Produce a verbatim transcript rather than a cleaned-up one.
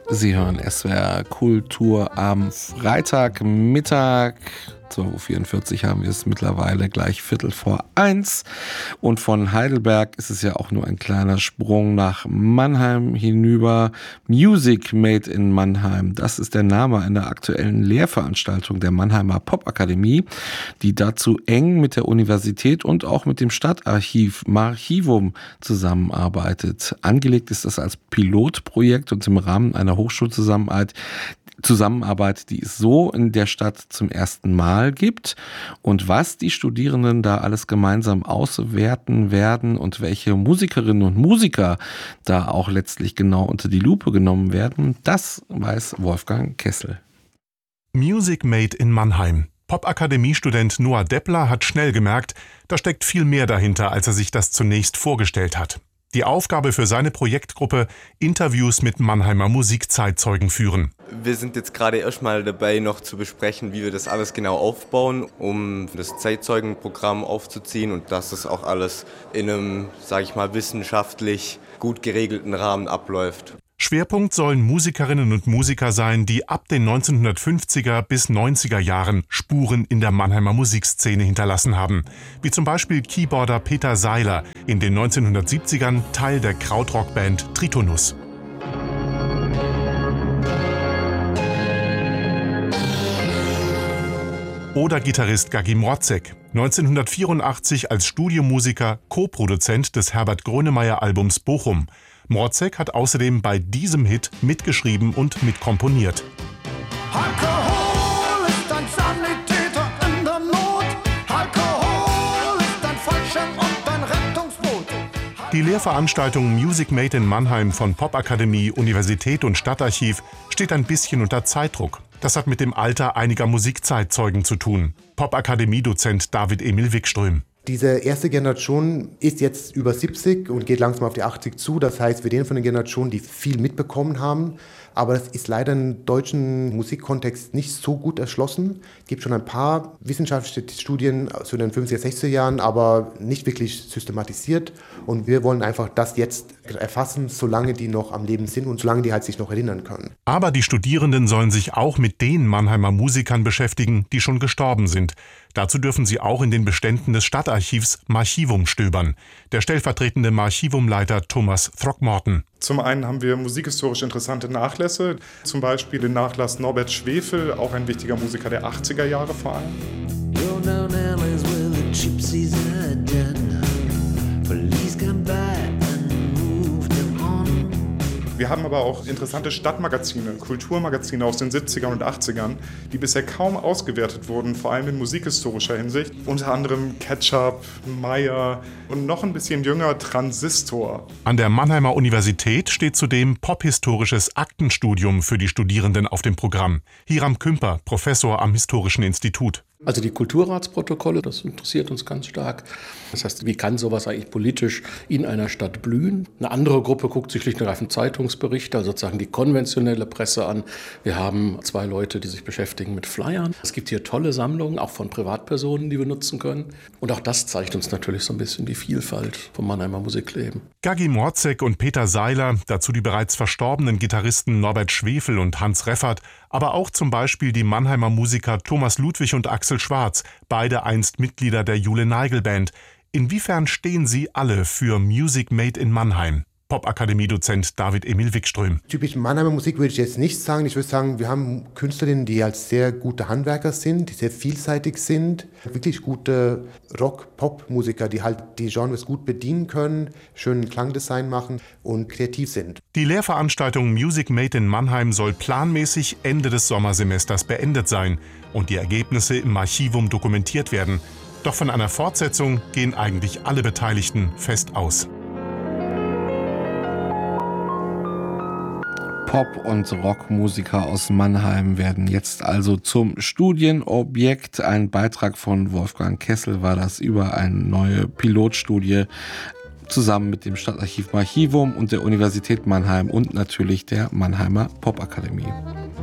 Sie hören S W R Kultur am Freitagmittag. zwölf Uhr vierundvierzig haben wir es mittlerweile, gleich Viertel vor eins. Und von Heidelberg ist es ja auch nur ein kleiner Sprung nach Mannheim hinüber. Music Made in Mannheim, das ist der Name einer aktuellen Lehrveranstaltung der Mannheimer Popakademie, die dazu eng mit der Universität und auch mit dem Stadtarchiv Marchivum zusammenarbeitet. Angelegt ist das als Pilotprojekt und im Rahmen einer Hochschulzusammenarbeit, Zusammenarbeit, die es so in der Stadt zum ersten Mal gibt. Und was die Studierenden da alles gemeinsam auswerten werden und welche Musikerinnen und Musiker da auch letztlich genau unter die Lupe genommen werden, das weiß Wolfgang Kessel. Music Made in Mannheim. Popakademiestudent Noah Deppler hat schnell gemerkt, da steckt viel mehr dahinter, als er sich das zunächst vorgestellt hat. Die Aufgabe für seine Projektgruppe: Interviews mit Mannheimer Musikzeitzeugen führen. Wir sind jetzt gerade erstmal dabei, noch zu besprechen, wie wir das alles genau aufbauen, um das Zeitzeugenprogramm aufzuziehen und dass das auch alles in einem, sage ich mal, wissenschaftlich gut geregelten Rahmen abläuft. Schwerpunkt sollen Musikerinnen und Musiker sein, die ab den neunzehnhundertfünfziger bis neunziger Jahren Spuren in der Mannheimer Musikszene hinterlassen haben. Wie zum Beispiel Keyboarder Peter Seiler, in den neunzehnhundertsiebzigern Teil der Krautrockband Tritonus. Oder Gitarrist Gagi Mrotzek, neunzehnhundertvierundachtzig als Studiomusiker Co-Produzent des Herbert Grönemeyer-Albums Bochum. Mrotzek hat außerdem bei diesem Hit mitgeschrieben und mitkomponiert. Alkohol ist ein Sanitäter in der Not. Alkohol ist ein Fallschirm und ein Rettungsboot. Die Lehrveranstaltung Music Made in Mannheim von Popakademie, Universität und Stadtarchiv steht ein bisschen unter Zeitdruck. Das hat mit dem Alter einiger Musikzeitzeugen zu tun. Popakademie-Dozent David Emil Wikström. Diese erste Generation ist jetzt über siebzig und geht langsam auf die achtzig zu. Das heißt, wir reden von den Generationen, die viel mitbekommen haben. Aber das ist leider im deutschen Musikkontext nicht so gut erschlossen. Es gibt schon ein paar wissenschaftliche Studien zu den fünfziger, sechziger Jahren, aber nicht wirklich systematisiert. Und wir wollen einfach das jetzt erfassen, solange die noch am Leben sind und solange die halt sich noch erinnern können. Aber die Studierenden sollen sich auch mit den Mannheimer Musikern beschäftigen, die schon gestorben sind. Dazu dürfen sie auch in den Beständen des Stadtarchivs Marchivum stöbern. Der stellvertretende Marchivumleiter Thomas Throckmorton. Zum einen haben wir musikhistorisch interessante Nachlässe, zum Beispiel den Nachlass Norbert Schwefel, auch ein wichtiger Musiker der achtziger Jahre vor allem. Wir haben aber auch interessante Stadtmagazine, Kulturmagazine aus den siebzigern und achtzigern, die bisher kaum ausgewertet wurden, vor allem in musikhistorischer Hinsicht. Unter anderem Ketchup, Meyer und noch ein bisschen jünger Transistor. An der Mannheimer Universität steht zudem pophistorisches Aktenstudium für die Studierenden auf dem Programm. Hiram Kümper, Professor am Historischen Institut. Also die Kulturratsprotokolle, das interessiert uns ganz stark. Das heißt, wie kann sowas eigentlich politisch in einer Stadt blühen? Eine andere Gruppe guckt sich schlicht und ergreifend Zeitungsberichte, also sozusagen die konventionelle Presse an. Wir haben zwei Leute, die sich beschäftigen mit Flyern. Es gibt hier tolle Sammlungen, auch von Privatpersonen, die wir nutzen können. Und auch das zeigt uns natürlich so ein bisschen die Vielfalt vom Mannheimer Musikleben. Gagi Mrotzek und Peter Seiler, dazu die bereits verstorbenen Gitarristen Norbert Schwefel und Hans Reffert, aber auch zum Beispiel die Mannheimer Musiker Thomas Ludwig und Axel Schwarz, beide einst Mitglieder der Jule Nigel Band. Inwiefern stehen sie alle für Music Made in Mannheim? Popakademie-Dozent David Emil Wikström. Typisch Mannheimer Musik würde ich jetzt nicht sagen. Ich würde sagen, wir haben Künstlerinnen, die als sehr gute Handwerker sind, die sehr vielseitig sind. Wirklich gute Rock-Pop-Musiker, die halt die Genres gut bedienen können, schönen Klangdesign machen und kreativ sind. Die Lehrveranstaltung Music Made in Mannheim soll planmäßig Ende des Sommersemesters beendet sein und die Ergebnisse im Archivum dokumentiert werden. Doch von einer Fortsetzung gehen eigentlich alle Beteiligten fest aus. Pop- und Rockmusiker aus Mannheim werden jetzt also zum Studienobjekt. Ein Beitrag von Wolfgang Kessel war das über eine neue Pilotstudie zusammen mit dem Stadtarchiv Marchivum und der Universität Mannheim und natürlich der Mannheimer Popakademie.